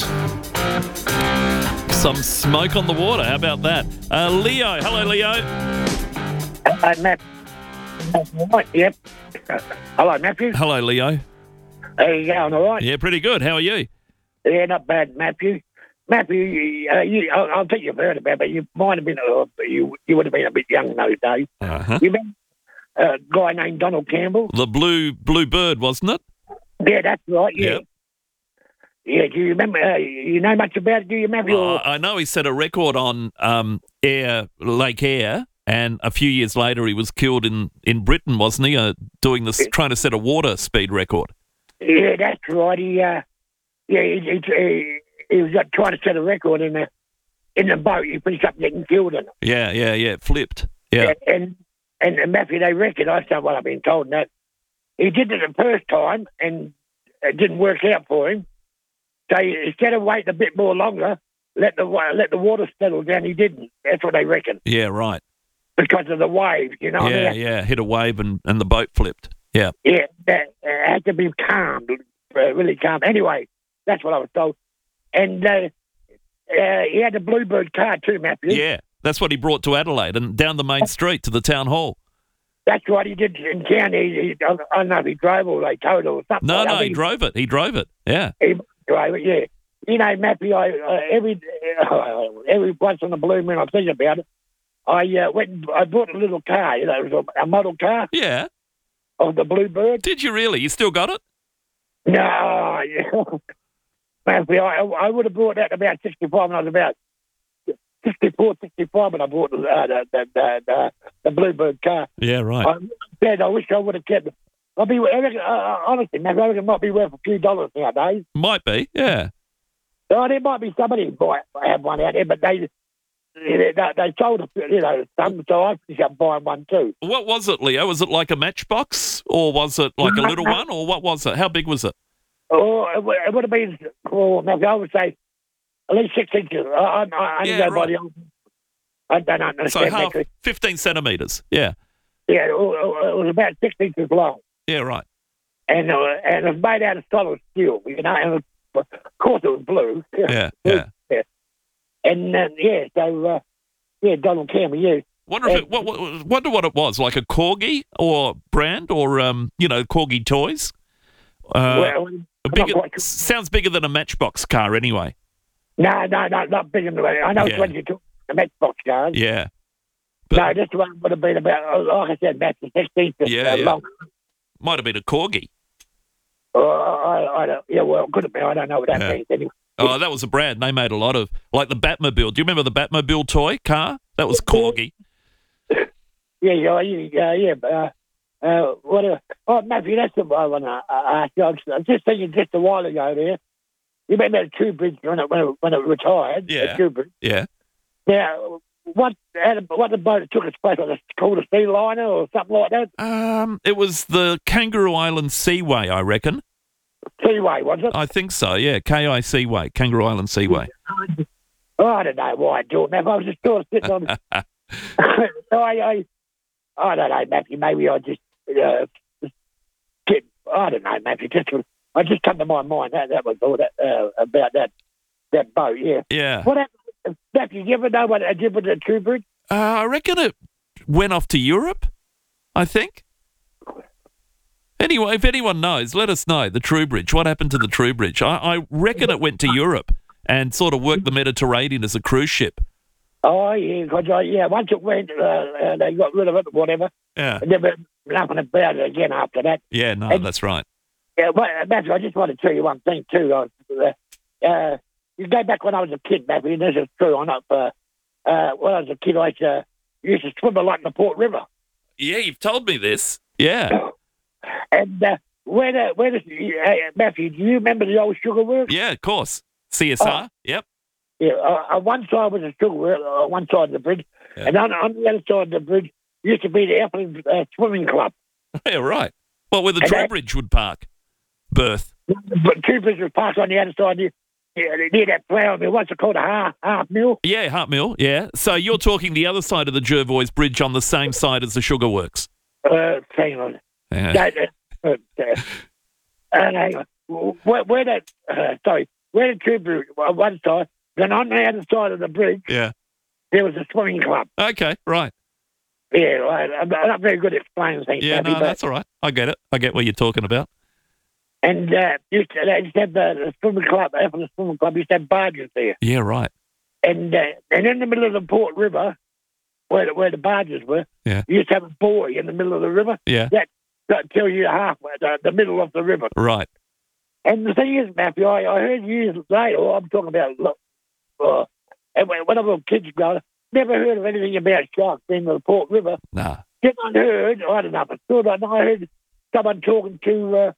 Some smoke on the water. How about that? Uh, Leo. Hello, Leo. Hello, Matt. Right, yep. Uh, hello, Matthew. Hello, Leo. How you going, all right? Yeah, pretty good. How are you? Yeah, not bad, Matthew. Matthew, uh, you, I, I think you've heard about it, but you might have been, uh, you you would have been a bit young in those days. Uh-huh. You remember a guy named Donald Campbell? The blue blue bird, wasn't it? Yeah, that's right, yeah. Yep. Yeah, do you remember, uh, you know much about it, do you, Matthew? Uh, I know he set a record on um, Air, Lake Air. And a few years later, he was killed in, in Britain, wasn't he? Uh, doing this, trying to set a water speed record. Yeah, that's right. He, uh, yeah, he, he, he, he was trying to set a record in the in the boat. He finished up getting killed in it. Yeah, yeah, yeah. It flipped. Yeah. And and, and Matthew, they reckon, I said, well, I've been told that he did it the first time and it didn't work out for him. So instead of waiting a bit more longer, let the let the water settle down. He didn't. That's what they reckon. Yeah, right. Because of the waves, you know. Yeah, what I mean? yeah. Hit a wave and, and the boat flipped. Yeah. Yeah, that uh, had to be calm, uh, really calm. Anyway, that's what I was told. And uh, uh, he had a Bluebird car too, Matthew. Yeah, that's what he brought to Adelaide and down the main street to the town hall. That's what he did in town. He, he, I don't know if he drove or they towed it or something. No, like no, that. he drove it. He drove it. Yeah. He drove it, yeah. You know, Matthew, I, uh, every uh, every once in a blue moon I think about it. I uh, went. And, I bought a little car. You know, it was a, a model car. Yeah. Of the Bluebird. Did you really? You still got it? No. Yeah. I, I would have bought that about sixty-five when I was about sixty-four, sixty-five when I bought the, uh, the, the, the, the, the Bluebird car. Yeah, right. I, said, I wish I would have kept it. I'll be, I reckon, uh, honestly, man, I reckon it might be worth a few dollars nowadays. Might be, yeah. Oh, there might be somebody who buy, have one out there, but they they, they sold a, you know, some, so I finished up buying one too. What was it, Leo? Was it like a matchbox, or was it like a little one, or what was it? How big was it? Oh, it, would- it would have been, well, maybe I would say at least six inches. I, I, I only Yeah, go by right. the old. I don't So understand. half, metric. fifteen centimetres. Yeah. Yeah, it was, it was about six inches long. Yeah, right. And uh, and it was made out of solid steel, you know, and it was, of course it was blue. Yeah, yeah. yeah. And uh, yeah, so uh, yeah, Donald Cameron, yeah. Wonder if it, what, what, wonder what it was, like a corgi or brand or um, you know, corgi toys. Uh, Well, a bigger, sounds bigger than a Matchbox car, anyway. No, no, no, not big enough. I know Yeah. when you took the Matchbox cars. Yeah, no, this one would have been about, like I said, about sixteen inches yeah, uh, yeah. long. Might have been a corgi. Uh, I, I don't, yeah, well, it could have been. I don't know what that Yeah. means anyway. Oh, that was a brand. They made a lot of, like the Batmobile. Do you remember the Batmobile toy car? That was corgi. Yeah, yeah, yeah, yeah. But, uh, uh, whatever. Oh, Matthew, that's the one I want to ask you. I was I was just thinking just a while ago there. You remember the True Bridge when it, when it, when it retired? Yeah. The True Bridge. Yeah. Now, what had a, what the boat that took its place? Was it called a sea liner or something like that? Um, it was the Kangaroo Island Seaway, I reckon. Seaway, was it? I think so. Yeah, K I Seaway, Kangaroo Island Seaway. Oh, I don't know why I do it, Matthew. I was just sort of sitting on. so I, I, I don't know, Matthew. Maybe I just, uh, just get. I don't know, Matthew. Just, I just come to my mind that that was all that uh, about that that boat. Yeah. Yeah. What happened, Matthew? You ever know what I did with the True Bridge? Uh, I reckon it went off to Europe, I think. Anyway, if anyone knows, let us know. The True Bridge. What happened to the True Bridge? I, I reckon it went to Europe and sort of worked the Mediterranean as a cruise ship. Oh yeah, 'cause I, yeah. Once it went, uh, uh, they got rid of it, or whatever. Yeah. And never nothing about it again after that. Yeah, no, And- that's right. Yeah, but uh, Matthew, I just want to tell you one thing too. Uh, uh, you go back when I was a kid, Matthew, and this is true. I'm not. Uh, uh, when I was a kid, I used to, used to swim a lot in the Port River. Yeah, you've told me this. Yeah. And uh, where the where the uh, Matthew, do you remember the old sugar works? Yeah, of course. C S R. Yep. Yeah, uh, on one side was a sugar work, on one side of the bridge, Yeah. and on, on the other side of the bridge used to be the Appleton uh, Swimming Club. Yeah, right. Well, where the And True that- Bridge would park. Berth. But two bridges parked on the other side near, near that flour mill. What's it called? A half, half mill? Yeah, Hart Mill. Yeah. So you're talking the other side of the Jervois Bridge on the same side as the Sugar Works. Uh, hang on. Yeah. That, uh, uh, uh, hang on. Where, where that, uh, sorry, where the two bridge on one side, then on the other side of the bridge, Yeah. there was a swimming club. Okay, right. Yeah, right. I'm not, I'm not very good at explaining things. Yeah, Matthew, no, but- that's all right. I get it. I get what you're talking about. And uh, used to, they used to have the, the swimming club, after the swimming club, used to have barges there. Yeah, right. And uh, and in the middle of the Port River, where the, where the barges were, Yeah. you used to have a buoy in the middle of the river. Yeah. That, that tell you halfway, the, the middle of the river. Right. And the thing is, Matthew, I, I heard years later, oh, I'm talking about, look, uh, and when, when I was a kid growing up, never heard of anything about sharks being in the Port River. Nah. Then I heard, I don't know if it's true, but I heard someone talking to uh,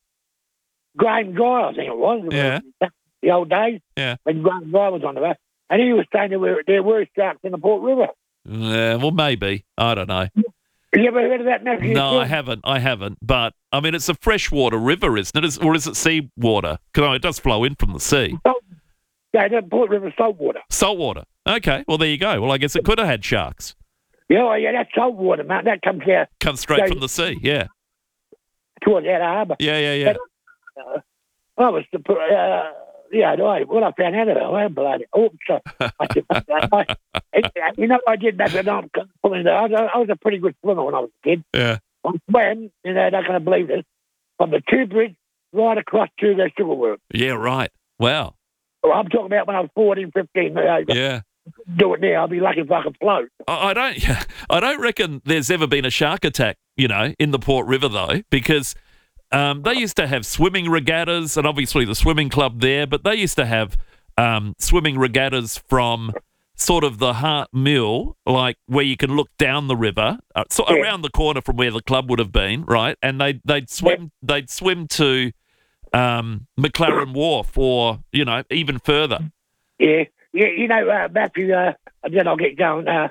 Graham Guy, I think it was. Yeah. The old days. Yeah. When Graham Guy was on the road. And he was saying there were, there were sharks in the Port River. Yeah, well, maybe. I don't know. You ever heard of that, Matthew? No, I haven't. I haven't. But, I mean, it's a freshwater river, isn't it? Is- Or is it seawater? Because it does flow in from the sea. Yeah, the Port River saltwater. Saltwater. Okay. Well, there you go. Well, I guess it could have had sharks. Yeah, well, yeah, that's saltwater, mate. That comes out Comes straight So- from the sea. Yeah. towards Outer Harbour. Yeah, yeah, yeah. Uh, I was, uh, yeah, I, well, I found out about it. I had bloody, oh, so, I, I, I, you know, I did that when I'm pulling. I was, I was a pretty good swimmer when I was a kid. Yeah. I swam, you know, they're not going to believe this, from the Two Bridge right across to the sugar works. Yeah, right. Wow. Well, I'm talking about when I was fourteen, fifteen. Uh, Yeah. do it now. I'll be lucky if I can float. I I don't. I don't reckon there's ever been a shark attack, you know, in the Port River though, because um, they used to have swimming regattas, and obviously the swimming club there, but they used to have um, swimming regattas from sort of the Hart Mill, like where you can look down the river, uh, so Yeah. around the corner from where the club would have been, right? And they they'd swim they'd swim to um, McLaren Wharf, or you know, even further. Yeah, yeah. You know, uh, Matthew. Uh, and then I'll get going. Uh,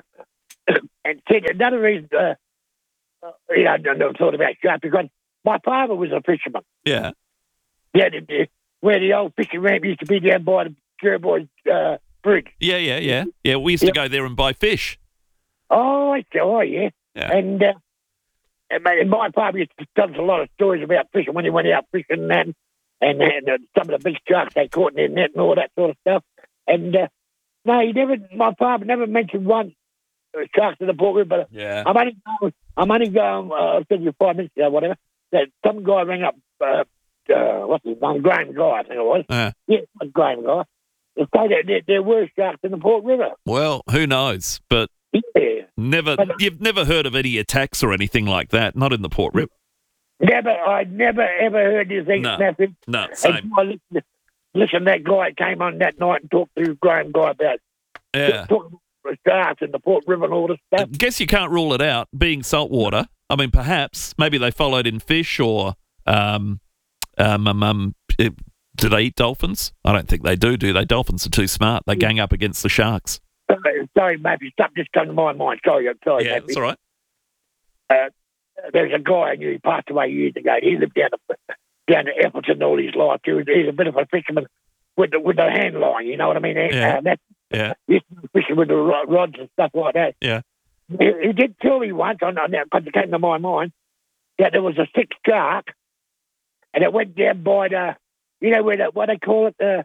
and see, another reason, uh, uh, you know, I never thought about sharks because my father was a fisherman. Yeah. Yeah, the, the, where the old fishing ramp used to be down by the Jerboy uh, Bridge. Yeah, yeah, yeah, yeah. We used to Yep. go there and buy fish. Oh, I see. Oh, yeah. Yeah. And, uh, and my, and my father used to tell us a lot of stories about fishing when he went out fishing and that, and, and uh, some of the big sharks they caught in their net and all that sort of stuff. And uh, no, he never. My father never mentioned one uh, sharks in the Port River. But Yeah. I'm only going. I'm only going. Uh, I said you five minutes ago, whatever. That some guy rang up. Uh, uh, what's his name? Graham Guy, I think it was. Uh, Yeah, it was Graham Guy. They say that there, there were sharks in the Port River. well, who knows? But Yeah. never. But- You've never heard of any attacks or anything like that. Not in the Port River. Never. I never ever heard this thing. No. Nothing. No, same. I listened, listen, that guy came on that night and talked to Graham Guy about Yeah. talking about sharks in the Port River and all this I stuff. guess you can't rule it out. Being saltwater, I mean, perhaps maybe they followed in fish, or um, um, um, um it, do they eat dolphins? I don't think they do. Do they? Dolphins are too smart. They gang up against the sharks. Sorry, sorry, Matthew. Something just come to my mind. Sorry, I'm sorry, Yeah, Matthew. that's all right. Uh, there's a guy I knew. He passed away years ago. He lived down the, down at Appleton all his life. He was, he's a bit of a fisherman with the, with the hand line. You know what I mean? Yeah. Uh, that, Yeah. he used to be fishing with the ro- rods and stuff like that. Yeah. He, he did tell me once, on on that, because it came to my mind, that there was a sick shark, and it went down by the, you know, where the, what they call it, the,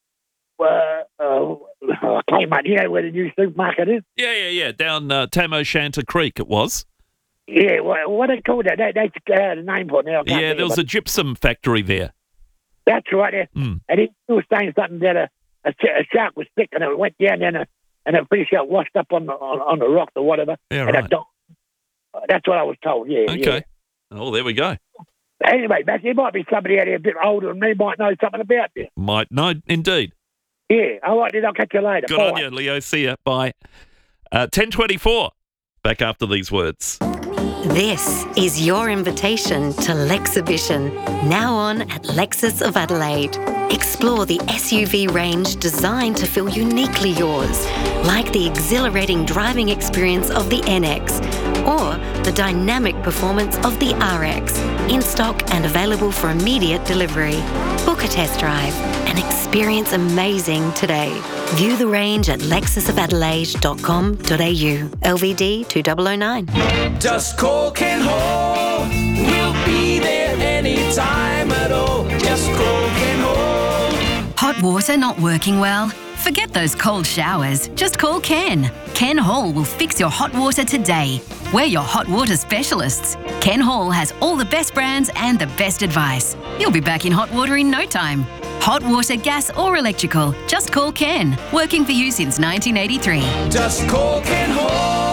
uh, uh, I can't remember, you know, where the new supermarket is? Yeah, yeah, yeah. Down uh, Tam O'Shanter Creek, it was. Yeah, what, what they call that? They, they had a name for it now. I can't Yeah, think there of was it. a gypsum factory there. That's right. Yeah. Mm. And he was saying something that a, a, sh- a shark was sick, and it went down and, uh, and it finished out washed up on the, on, on the rocks or whatever. Yeah, and right. it died. That's what I was told, yeah. Okay. Yeah. Oh, there we go. Anyway, Matt, there might be somebody out here a bit older than me might know something about this. Might no, indeed. Yeah, all right, then I'll catch you later. Good Bye. on you, Leo. See ya. Bye. Uh, ten twenty-four. Back after these words. This is your invitation to Lexibition, now on at Lexus of Adelaide. Explore the S U V range designed to feel uniquely yours, like the exhilarating driving experience of the N X or the dynamic performance of the R X, in stock and available for immediate delivery. Book a test drive and experience amazing today. View the range at lexus of adelaide dot com dot a u. L V D two thousand nine. Just call Ken Hall. We'll be there anytime at all. Just call Ken Hall. Hot water not working well? Forget those cold showers. Just call Ken. Ken Hall will fix your hot water today. We're your hot water specialists. Ken Hall has all the best brands and the best advice. You'll be back in hot water in no time. Hot water, gas or electrical. Just call Ken. Working for you since nineteen eighty-three. Just call Ken Hall.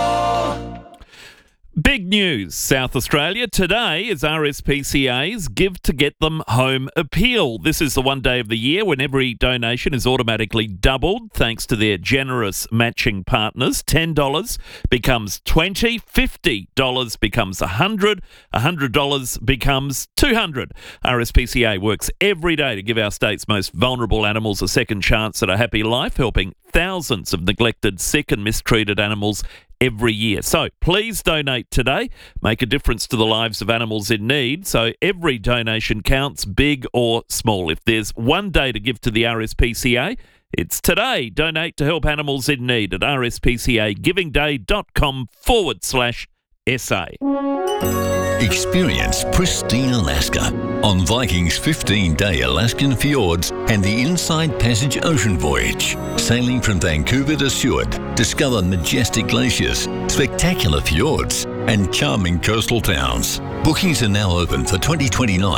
Big news, South Australia. Today is R S P C A's Give to Get Them Home appeal. This is the one day of the year when every donation is automatically doubled thanks to their generous matching partners. ten dollars becomes twenty dollars, fifty dollars becomes one hundred dollars, one hundred dollars becomes two hundred dollars. R S P C A works every day to give our state's most vulnerable animals a second chance at a happy life, helping thousands of neglected, sick and mistreated animals every year. So please donate today. Make a difference to the lives of animals in need. So every donation counts, big or small. If there's one day to give to the R S P C A, it's today. Donate to help animals in need at rspcagivingday.com forward slash SA. Experience pristine Alaska on Viking's fifteen-day Alaskan fjords and the Inside Passage ocean voyage. Sailing from Vancouver to Seward, discover majestic glaciers, spectacular fjords, and charming coastal towns. Bookings are now open for twenty twenty-nine.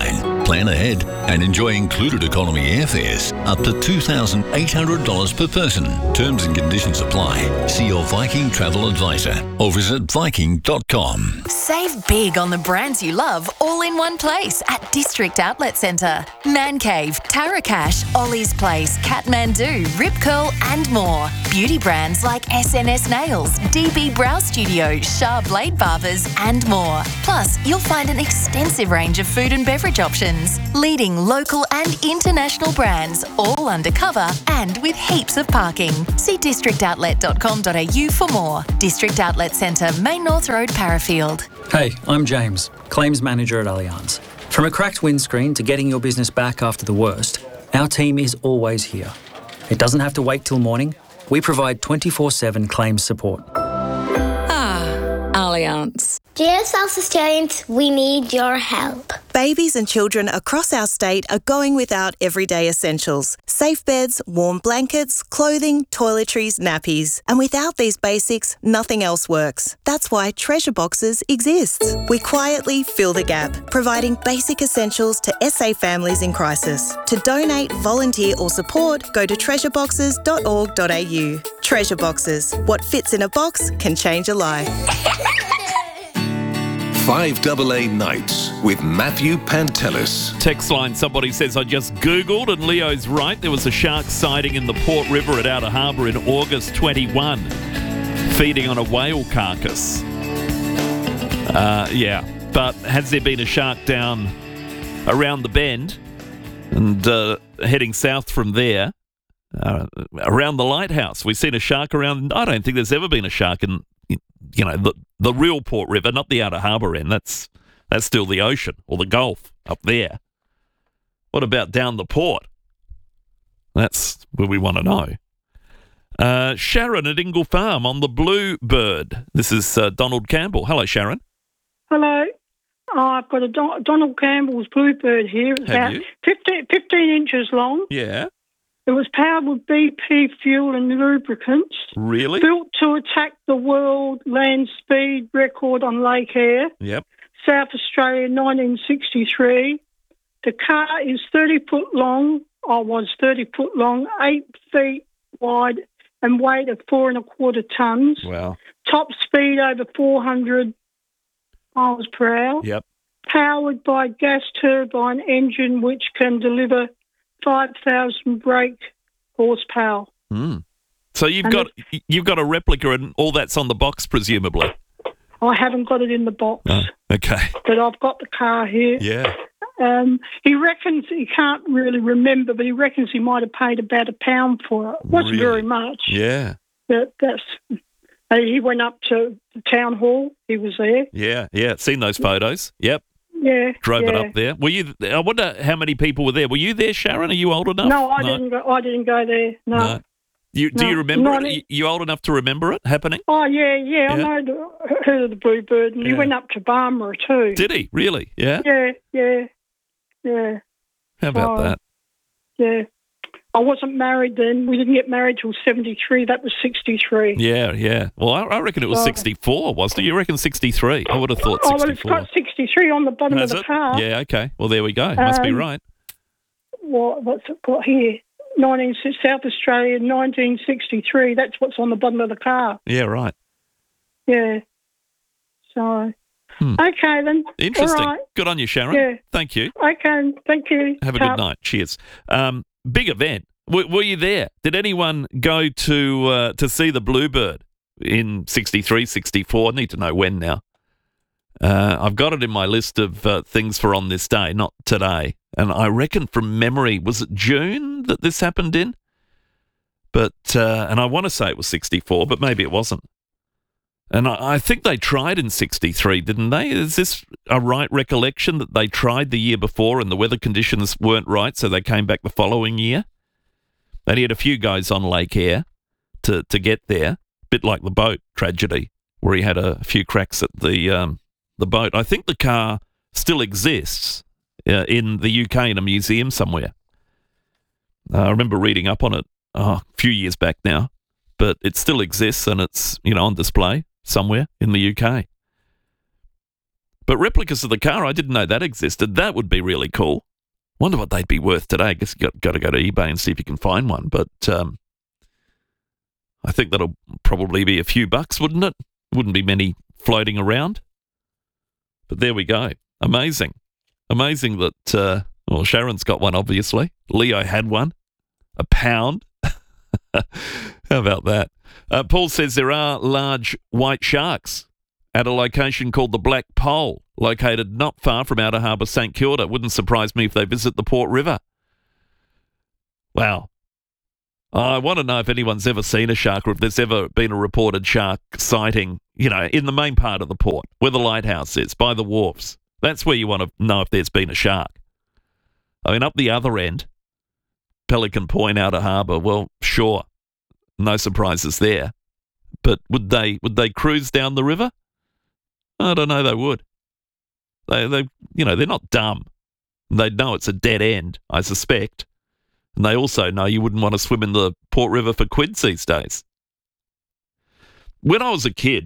Plan ahead and enjoy included economy airfares up to two thousand eight hundred dollars per person. Terms and conditions apply. See your Viking travel advisor or visit viking dot com. Save big on the brands you love all in one place at District Outlet Centre. Man Cave, Tarakash, Ollie's Place, Kathmandu, Rip Curl and more. Beauty brands like S N S Nails, D B Brow Studio, Shah Blade Barbers and more. Plus, you'll find an extensive range of food and beverage options. Leading local and international brands, all undercover and with heaps of parking. See district outlet dot com dot a u for more. District Outlet Centre, Main North Road, Parafield. Hey, I'm James, Claims Manager at Allianz. From a cracked windscreen to getting your business back after the worst, our team is always here. It doesn't have to wait till morning. We provide twenty-four seven claims support. Ah, Allianz. Dear South Australians, we need your help. Babies and children across our state are going without everyday essentials. Safe beds, warm blankets, clothing, toiletries, nappies. And without these basics, nothing else works. That's why Treasure Boxes exists. We quietly fill the gap, providing basic essentials to S A families in crisis. To donate, volunteer or support, go to treasure boxes dot org dot a u. Treasure Boxes. What fits in a box can change a life. five A A Nights with Matthew Pantelis. Text line, somebody says, I just Googled and Leo's right. There was a shark sighting in the Port River at Outer Harbour in August twenty-one, feeding on a whale carcass. Uh, yeah, but has there been a shark down around the bend and uh, heading south from there, uh, around the lighthouse? We've seen a shark around. I don't think there's ever been a shark in, you know, the, the real Port River, not the Outer Harbour end. That's that's still the ocean or the Gulf up there. What about down the port? That's where we want to know. Uh, Sharon at Ingle Farm on the Bluebird. This is uh, Donald Campbell. Hello, Sharon. Hello. Oh, I've got a Don- Donald Campbell's Bluebird here. It's Have about you? fifteen, fifteen inches long. Yeah. It was powered with B P fuel and lubricants. Really? Built to attack the world land speed record on Lake Eyre, Yep. South Australia, nineteen sixty-three. The car is thirty foot long, or was thirty foot long, eight feet wide, and weight of four and a quarter tonnes. Wow. Top speed over four hundred miles per hour. Yep. Powered by gas turbine engine, which can deliver five thousand brake horsepower. Mm. So you've And got you've got a replica and all that's on the box, presumably. I haven't got it in the box, Oh, okay. but I've got the car here. Yeah. Um, he reckons he can't really remember, but he reckons he might have paid about a pound for it. It wasn't Really? very much. Yeah. But that's. uh, He went up to the town hall. He was there. Yeah. Yeah. Seen those photos. Yep. Yeah. Drove it yeah. up there. Were you? I wonder how many people were there. Were you there, Sharon? Are you old enough? No, I didn't go. I didn't go there. No. No. You, do No, you remember not it? in- You, you old enough to remember it happening? Oh yeah, yeah. Yeah. I know. The, heard of the Bluebird, and he Yeah. went up to Barmera too. Did he? Really? Yeah? Yeah, yeah, yeah. How about Oh. that? Yeah. I wasn't married then. We didn't get married till seventy-three. That was sixty-three. Yeah, yeah. Well, I, I reckon it was Oh. sixty-four, wasn't it? You reckon sixty-three? I would have thought Oh, well, it's sixty-four. got sixty-three on the bottom Has of the it? car. Yeah, okay. Well, there we go. Must be Um, right. What, what's it got here? nineteen South Australia, nineteen sixty-three. That's what's on the bottom of the car. Yeah, right. Yeah. So, Hmm. okay then. Interesting. All right. Good on you, Sharon. Yeah. Thank you. Okay. Thank you. Have a Ta- good night. Cheers. Um, big event. W- were you there? Did anyone go to uh, to see the Bluebird in sixty-three, sixty-four? I need to know when now. Uh, I've got it in my list of uh, things for on this day, not today. And I reckon from memory, was it June that this happened in? But uh, and I want to say it was sixty-four, but maybe it wasn't. And I, I think they tried in sixty-three, didn't they? Is this a right recollection that they tried the year before and the weather conditions weren't right, so they came back the following year? They had a few guys on Lake Eyre to, to get there, a bit like the boat tragedy, where he had a few cracks at the um, the boat. I think the car still exists uh, in the U K in a museum somewhere. Uh, I remember reading up on it oh, a few years back now, but it still exists and it's, you know, on display somewhere in the U K. But replicas of the car, I didn't know that existed. That would be really cool. Wonder what they'd be worth today. I guess you got, got to go to eBay and see if you can find one. But um, I think that'll probably be a few bucks, wouldn't it? Wouldn't be many floating around. But there we go. Amazing. Amazing that, uh, well, Sharon's got one, obviously. Leo had one. A pound. How about that? Uh, Paul says there are large white sharks at a location called the Black Pole, located not far from Outer Harbour, St Kilda. Wouldn't surprise me if they visit the Port River. Wow. I want to know if anyone's ever seen a shark or if there's ever been a reported shark sighting, you know, in the main part of the port, where the lighthouse is, by the wharfs. That's where you want to know if there's been a shark. I mean, up the other end, Pelican Point, Outer Harbour, well, sure, no surprises there. But would they would they cruise down the river? I don't know. They would. They they you know they're not dumb. They'd know it's a dead end, I suspect. And they also know you wouldn't want to swim in the Port River for quids these days. When I was a kid,